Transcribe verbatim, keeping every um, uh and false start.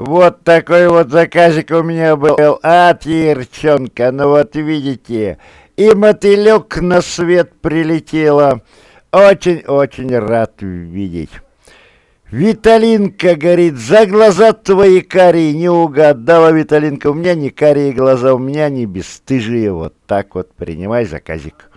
Вот такой вот заказик у меня был от Ярчонка. Ну вот видите, и мотылек на свет прилетела. Очень-очень рад видеть. Виталинка горит, за глаза твои карие, не угадала, Виталинка, у меня не карие глаза, у меня не бесстыжие, вот так вот, принимай заказик.